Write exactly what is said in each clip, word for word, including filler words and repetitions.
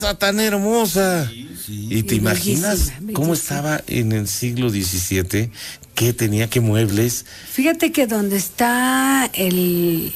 tan hermosa. Sí, sí. Y te sí, imaginas bellísima, cómo bellísima. Estaba en el siglo diecisiete, qué tenía, qué muebles. Fíjate que donde está el...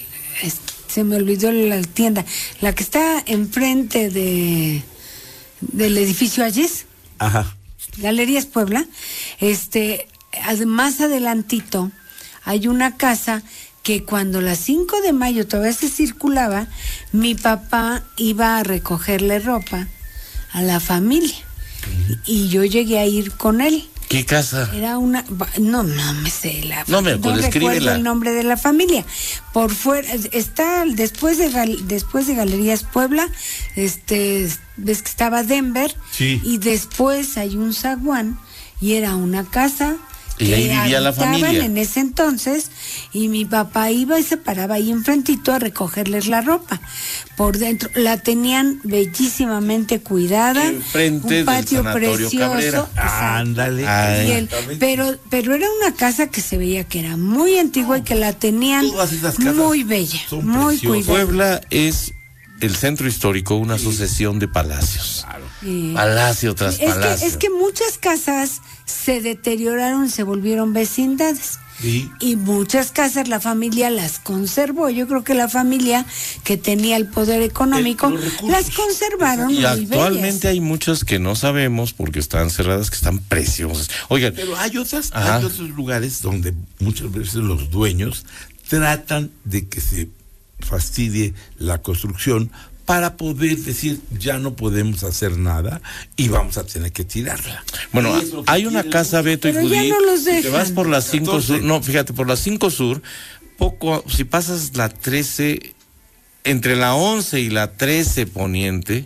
se me olvidó la tienda, la que está enfrente de del edificio Ayes. Ajá. Galerías Puebla, este, más adelantito hay una casa que cuando las cinco de mayo todavía se circulaba, mi papá iba a recogerle ropa a la familia. Uh-huh. Y yo llegué a ir con él. ¿Qué casa? Era una, no, no me sé la, no me no recuerdo el nombre de la familia. Por fuera está después de después de Galerías Puebla, este, ves que estaba Denver, sí. Y después hay un zaguán y era una casa. Y ahí vivía la familia. En ese entonces, y mi papá iba y se paraba ahí enfrentito a recogerles la ropa. Por dentro, la tenían bellísimamente cuidada. Enfrente un patio del Sanatorio precioso. Cabrera. Ándale. Y el, pero, pero era una casa que se veía que era muy antigua y que la tenían muy bella, muy cuidada. Puebla es el centro histórico, una sí. sucesión de palacios. Claro. Sí. Palacio tras es palacio. Que, es que muchas casas se deterioraron, se volvieron vecindades. Sí. Y muchas casas la familia las conservó. Yo creo que la familia que tenía el poder económico el, las conservaron. Y muy actualmente bellas. Hay muchas que no sabemos porque están cerradas, que están preciosas. Oigan, pero hay otras, hay otros lugares donde muchas veces los dueños tratan de que se fastidie la construcción para poder decir ya no podemos hacer nada y vamos a tener que tirarla. Bueno, hay una casa, Beto y Judy, no los te vas por la cinco Sur, no, fíjate, por la cinco Sur, poco, si pasas la trece, entre la once y la trece Poniente,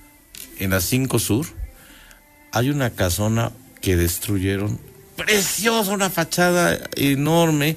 en la cinco Sur, hay una casona que destruyeron, preciosa, una fachada enorme,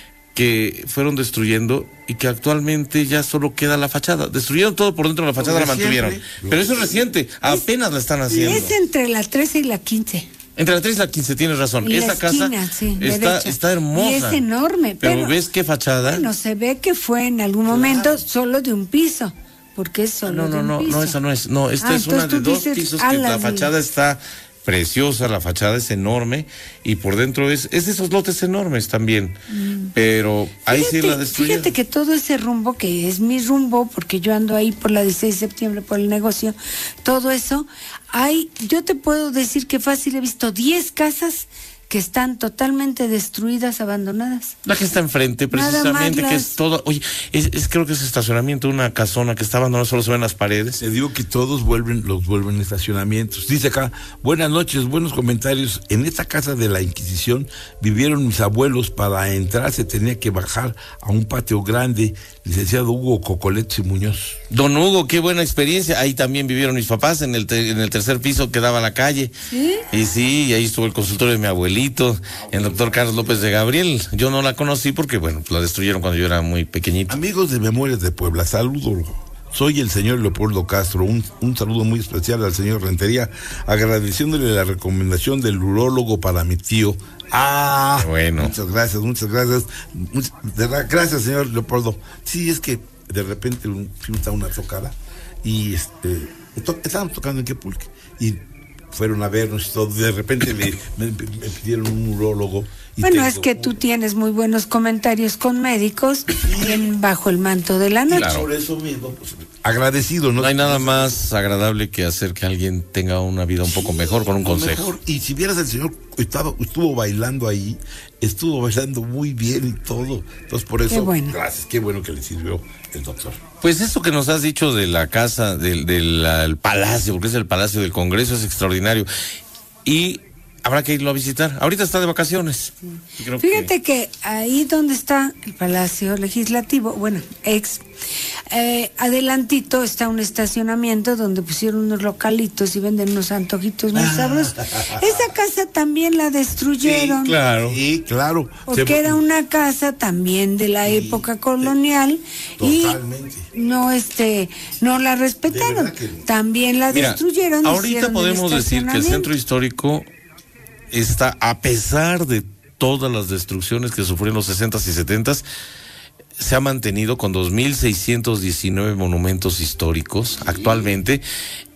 que fueron destruyendo y que actualmente ya solo queda la fachada. Destruyeron todo por dentro de la fachada, la mantuvieron. Pero eso es reciente, apenas la están haciendo. Es entre la trece y la quince. Entre la trece y la quince, tienes razón. En Esa la esquina, casa sí, está, está hermosa. Y es enorme. Pero, pero ¿ves qué fachada? Bueno, se ve que fue en algún momento claro. solo de un piso. Porque es solo no, no, de un no, piso. No, esa no es. No, esta ah, es una de dos dices, pisos que la fachada está preciosa, la fachada es enorme y por dentro es, es de esos lotes enormes también, mm. pero ahí fíjate, sí la destruyeron. Fíjate que todo ese rumbo, que es mi rumbo, porque yo ando ahí por la dieciséis de septiembre, por el negocio, todo eso, hay, yo te puedo decir que fácil he visto diez casas que están totalmente destruidas, abandonadas. La que está enfrente, precisamente, que es todo, oye, es, es creo que es estacionamiento, una casona que está abandonada, solo se ven las paredes. Te digo que todos vuelven, los vuelven estacionamientos. Dice acá, buenas noches, buenos comentarios. En esta casa de la Inquisición vivieron mis abuelos. Para entrar se tenía que bajar a un patio grande. Licenciado Hugo Cocoletos y Muñoz. Don Hugo, qué buena experiencia. Ahí también vivieron mis papás, en el, te, en el tercer piso que daba a la calle. ¿Sí? Y sí, y ahí estuvo el consultorio de mi abuelito, el doctor Carlos López de Gabriel. Yo no la conocí porque, bueno, la destruyeron cuando yo era muy pequeñito. Amigos de Memorias de Puebla, saludo. Soy el señor Leopoldo Castro. Un, un saludo muy especial al señor Rentería, agradeciéndole la recomendación del urólogo para mi tío. Ah, bueno. Muchas gracias, muchas gracias. Muchas, de verdad, gracias, señor Leopoldo. Sí, es que de repente fuimos a una tocada y este to, estábamos tocando en Quepulque y fueron a vernos y todo. De repente me, me, me pidieron un urólogo. Y bueno, tengo, es que tú tienes muy buenos comentarios con médicos en bajo el manto de la noche. Claro. Por eso mismo, pues, agradecido, ¿no? No hay nada más agradable que hacer que alguien tenga una vida un poco mejor con un consejo. Mejor. Y si vieras, el señor estaba, estuvo bailando ahí, estuvo bailando muy bien y todo. Entonces, por eso, qué bueno. Gracias, qué bueno que le sirvió el doctor. Pues eso que nos has dicho de la casa, del, del el palacio, porque es el Palacio del Congreso, es extraordinario. Y habrá que irlo a visitar. Ahorita está de vacaciones. Sí. Creo Fíjate que... que ahí donde está el Palacio Legislativo, bueno, ex, eh, adelantito está un estacionamiento donde pusieron unos localitos y venden unos antojitos muy sabrosos. Esa casa también la destruyeron. Sí, claro. Sí, claro. Porque Se... era una casa también de la sí, época colonial de... Totalmente. Y no este no la respetaron. Que... También la Mira, destruyeron. Ahorita podemos decir que el centro histórico está, a pesar de todas las destrucciones que sufrió en los sesentas y setentas, se ha mantenido con dos mil seiscientos diecinueve monumentos históricos actualmente.